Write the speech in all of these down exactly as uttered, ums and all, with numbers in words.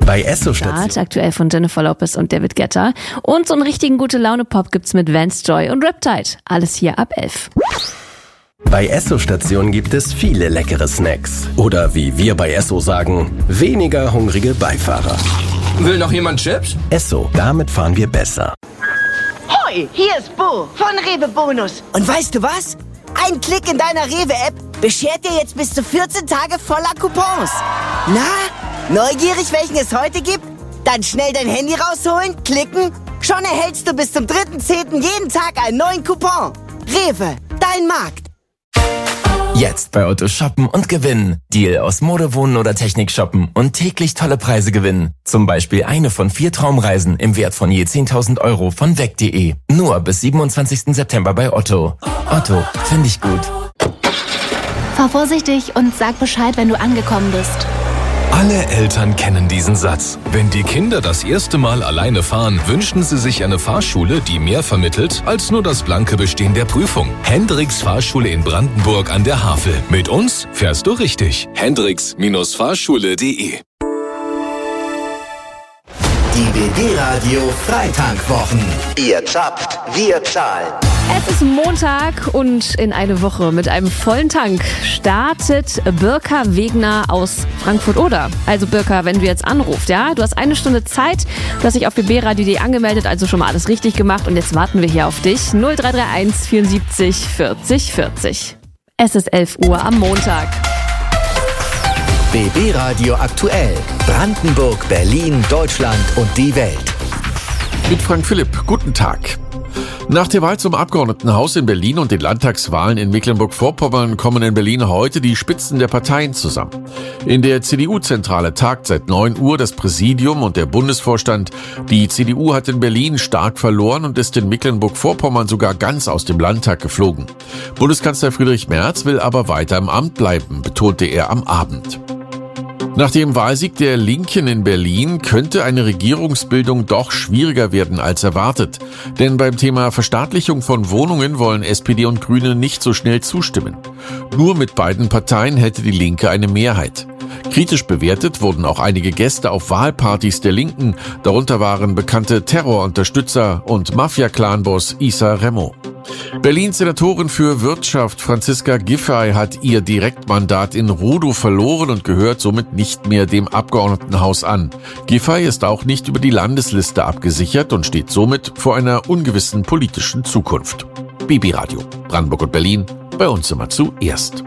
Bei Esso-Station. Aktuell von Jennifer Lopez und David Guetta. Und so einen richtigen Gute-Laune-Pop gibt's mit Vance Joy und Riptide. Alles hier ab elf. Bei Esso-Station gibt es viele leckere Snacks. Oder wie wir bei Esso sagen, weniger hungrige Beifahrer. Will noch jemand Chips? Esso, damit fahren wir besser. Hoi, hier ist Bo von Rewe Bonus. Und weißt du was? Ein Klick in deiner Rewe-App beschert dir jetzt bis zu vierzehn Tage voller Coupons. Na, neugierig, welchen es heute gibt? Dann schnell dein Handy rausholen, klicken. Schon erhältst du bis zum dritten zehnten jeden Tag einen neuen Coupon. Rewe, dein Markt. Jetzt bei Otto shoppen und gewinnen. Deal aus Mode, Wohnen oder Technik shoppen und täglich tolle Preise gewinnen. Zum Beispiel eine von vier Traumreisen im Wert von je zehntausend Euro von weg punkt de. Nur bis siebenundzwanzigsten September bei Otto. Otto, finde ich gut. Fahr vorsichtig und sag Bescheid, wenn du angekommen bist. Alle Eltern kennen diesen Satz. Wenn die Kinder das erste Mal alleine fahren, wünschen sie sich eine Fahrschule, die mehr vermittelt als nur das blanke Bestehen der Prüfung. Hendricks Fahrschule in Brandenburg an der Havel. Mit uns fährst du richtig. Hendricks Fahrschule punkt de. Die B B-Radio Freitank-Wochen. Ihr zapft, wir zahlen. Es ist Montag und in eine Woche mit einem vollen Tank startet Birka Wegner aus Frankfurt-Oder. Also Birka, wenn du jetzt anrufst, ja, du hast eine Stunde Zeit, du hast dich auf b b radio punkt de angemeldet, also schon mal alles richtig gemacht und jetzt warten wir hier auf dich. null drei drei eins vierundsiebzig vierzig vierzig. Es ist elf Uhr am Montag. B B-Radio aktuell. Brandenburg, Berlin, Deutschland und die Welt. Mit Frank Philipp, guten Tag. Nach der Wahl zum Abgeordnetenhaus in Berlin und den Landtagswahlen in Mecklenburg-Vorpommern kommen in Berlin heute die Spitzen der Parteien zusammen. In der C D U-Zentrale tagt seit neun Uhr das Präsidium und der Bundesvorstand. Die C D U hat in Berlin stark verloren und ist in Mecklenburg-Vorpommern sogar ganz aus dem Landtag geflogen. Bundeskanzler Friedrich Merz will aber weiter im Amt bleiben, betonte er am Abend. Nach dem Wahlsieg der Linken in Berlin könnte eine Regierungsbildung doch schwieriger werden als erwartet. Denn beim Thema Verstaatlichung von Wohnungen wollen S P D und Grüne nicht so schnell zustimmen. Nur mit beiden Parteien hätte die Linke eine Mehrheit. Kritisch bewertet wurden auch einige Gäste auf Wahlpartys der Linken. Darunter waren bekannte Terrorunterstützer und Mafia-Clan-Boss Issa Remo. Berlins Senatorin für Wirtschaft Franziska Giffey hat ihr Direktmandat in Rudow verloren und gehört somit nicht mehr dem Abgeordnetenhaus an. Giffey ist auch nicht über die Landesliste abgesichert und steht somit vor einer ungewissen politischen Zukunft. B B-Radio, Brandenburg und Berlin, bei uns immer zuerst.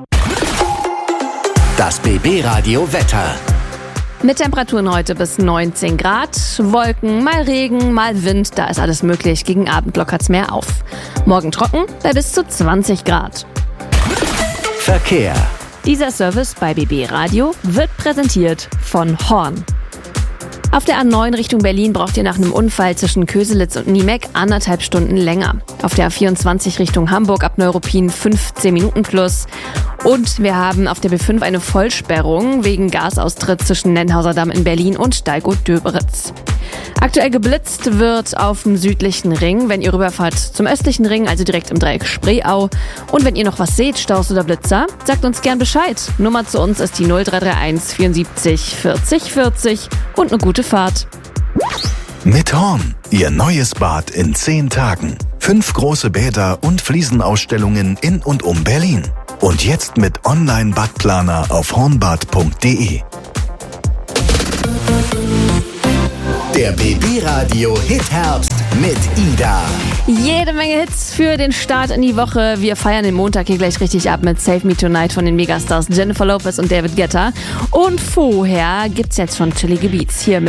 Das B B-Radio Wetter. Mit Temperaturen heute bis neunzehn Grad, Wolken, mal Regen, mal Wind, da ist alles möglich. Gegen Abend lockert's mehr auf. Morgen trocken bei bis zu zwanzig Grad. Verkehr. Dieser Service bei B B Radio wird präsentiert von Horn. Auf der A neun Richtung Berlin braucht ihr nach einem Unfall zwischen Köselitz und Niemeck anderthalb Stunden länger. Auf der A vierundzwanzig Richtung Hamburg ab Neuruppin fünfzehn Minuten plus. Und wir haben auf der B fünf eine Vollsperrung wegen Gasaustritt zwischen Nennhauser Damm in Berlin und Steigow-Döberitz. Aktuell geblitzt wird auf dem südlichen Ring, wenn ihr rüberfahrt zum östlichen Ring, also direkt im Dreieck Spreeau. Und wenn ihr noch was seht, Staus oder Blitzer, sagt uns gern Bescheid. Nummer zu uns ist die null drei drei eins vierundsiebzig vierzig vierzig und eine gute Fahrt. Mit Horn, Ihr neues Bad in zehn Tagen. Fünf große Bäder und Fliesenausstellungen in und um Berlin. Und jetzt mit Online-Badplaner auf hornbad punkt de. Der B B-Radio Hit-Herbst mit Ida. Jede Menge Hits für den Start in die Woche. Wir feiern den Montag hier gleich richtig ab mit Save Me Tonight von den Megastars Jennifer Lopez und David Guetta. Und vorher gibt's jetzt schon chillige Beats hier mit